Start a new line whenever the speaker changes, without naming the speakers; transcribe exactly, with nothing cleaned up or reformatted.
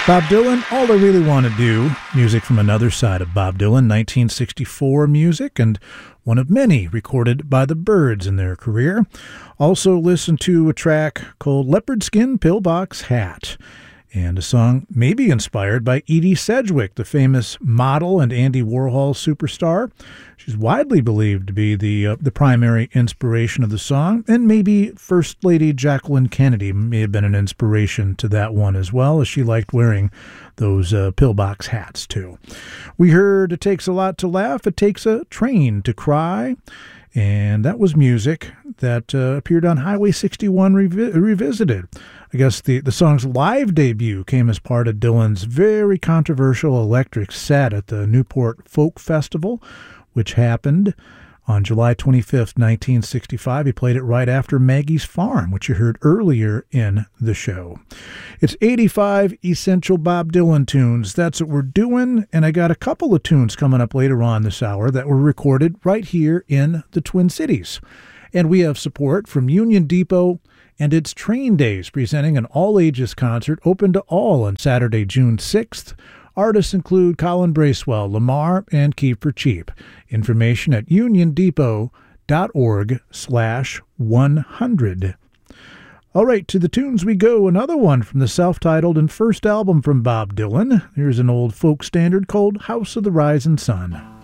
Bob Dylan, All I Really Want to Do, music from another side of Bob Dylan, nineteen sixty-four music, and one of many recorded by the Byrds in their career. Also listen to a track called Leopard Skin Pillbox Hat, and a song maybe inspired by Edie Sedgwick, the famous model and Andy Warhol superstar. She's widely believed to be the uh, the primary inspiration of the song, and maybe First Lady Jacqueline Kennedy may have been an inspiration to that one as well, as she liked wearing those uh, pillbox hats too. We heard It Takes a Lot to Laugh, It Takes a Train to Cry, and that was music that uh, appeared on Highway sixty-one Revi- Revisited. I guess the, the song's live debut came as part of Dylan's very controversial electric set at the Newport Folk Festival, which happened on July twenty-fifth, nineteen sixty-five. He played it right after Maggie's Farm, which you heard earlier in the show. It's eighty-five essential Bob Dylan tunes. That's what we're doing, and I got a couple of tunes coming up later on this hour that were recorded right here in the Twin Cities. And we have support from Union Depot and its Train Days, presenting an all-ages concert open to all on Saturday, June sixth. Artists include Colin Bracewell, Lamar, and Keeper Cheap. Information at uniondepot.org slash 100. All right, to the tunes we go. Another one from the self-titled and first album from Bob Dylan. Here's an old folk standard called House of the Rising Sun.